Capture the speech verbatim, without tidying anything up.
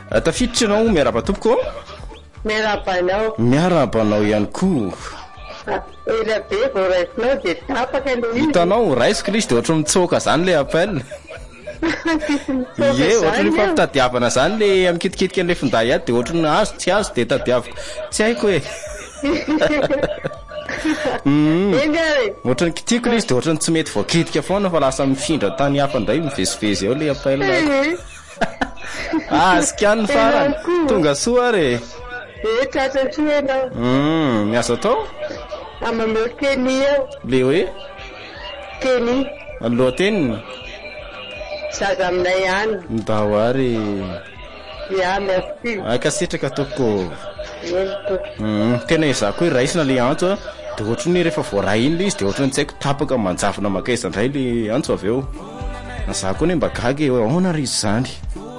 Tafiditra ianao miaraba tompoko? Miarabanao. Miarabanao ihany koa. Ela be vao raisinao dia tapaka ilay izy. Hitanao raisiko izy dia ohatry mitsoaka zany ilay appel. Ie, ohatry ny fampitadiavana zany ilay mikitikitika an'ilay finday ady dia ohatry ny azo tsy azo dia tadiaviko. Tsy haiko hoe. Ohatry ny kitiko ilay izy dia ohatry ny tsy mety voakitika foana fa lasa mifindra tany hafa indray mivezivezy eo ilay appel. Ah, scan farany. Tonga soa ary. Eh, tratra soa ianao. Mm, miasa tao? Amameo Kenny eo. Le hoe? Kenny. Lohateniny? Zaza aminay ihany. Ndao ary. Ya, merci. Aka sitraka tompoko. Ento. Mm, tena izaho koa raisina le antso dia ohatry ny rehefa voaray iny le izy dia ohatry ny tsy haiko tapaka manjavona maka iza indray le antso avy eo. Izaho koa ny mba gaga hoe ahoana ry izy zany.